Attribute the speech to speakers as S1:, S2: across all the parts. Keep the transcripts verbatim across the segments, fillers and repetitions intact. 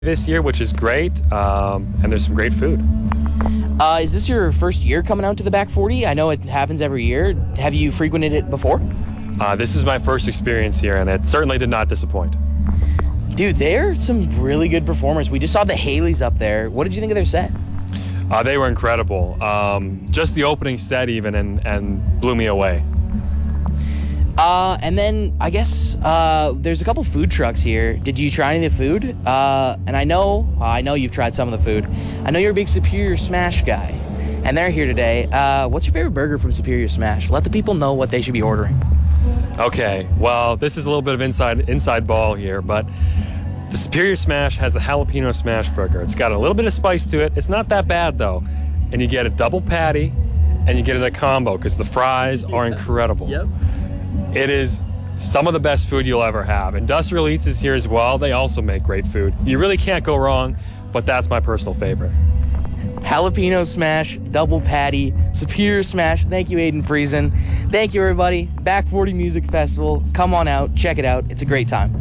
S1: this year, which is great, um, and there's some great food.
S2: Uh, is this your first year coming out to the Back forty? I know it happens every year. Have you frequented it before?
S1: Uh, this is my first experience here, and it certainly did not disappoint.
S2: Dude, they're some really good performers. We just saw the Haleys up there. What did you think of their set?
S1: Uh, they were incredible. Um, just the opening set even, and, and blew me away.
S2: Uh, and then I guess uh, there's a couple food trucks here. Did you try any of the food? Uh, and I know, uh, I know you've tried some of the food. I know you're a big Superior Smash guy, and they're here today. Uh, what's your favorite burger from Superior Smash? Let the people know what they should be ordering.
S1: Okay, well, this is a little bit of inside inside ball here, but the Superior Smash has the jalapeno smash burger. It's got a little bit of spice to it. It's not that bad though, and you get a double patty, and you get it in a combo because the fries are incredible.
S2: Yep.
S1: It is some of the best food you'll ever have. Industrial Eats is here as well. They also make great food. You really can't go wrong, but that's my personal favorite.
S2: Jalapeno Smash, double patty, Superior Smash. Thank you, Aiden Friesen. Thank you, everybody. Back forty Music Festival. Come on out. Check it out. It's a great time.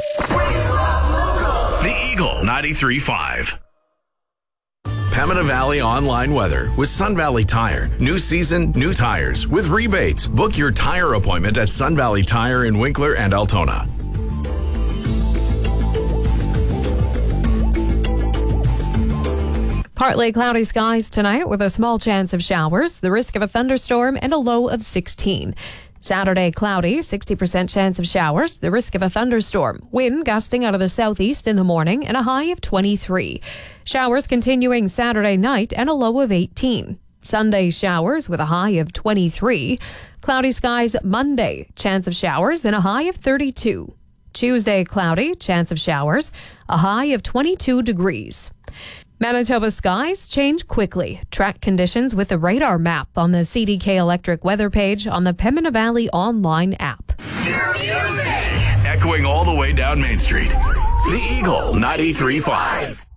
S3: The Eagle ninety-three point five. Pembina Valley online weather with Sun Valley Tire. New season, new tires with rebates. Book your tire appointment at Sun Valley Tire in Winkler and Altona.
S4: Partly cloudy skies tonight with a small chance of showers, the risk of a thunderstorm, and a low of sixteen. Saturday, cloudy, sixty percent chance of showers, the risk of a thunderstorm. Wind gusting out of the southeast in the morning and a high of twenty-three. Showers continuing Saturday night and a low of eighteen. Sunday, showers with a high of twenty-three. Cloudy skies Monday, chance of showers and a high of thirty-two. Tuesday, cloudy, chance of showers, a high of twenty-two degrees. Manitoba skies change quickly. Track conditions with the radar map on the C D K Electric weather page on the Pembina Valley online app.
S3: Echoing all the way down Main Street. The Eagle ninety-three point five.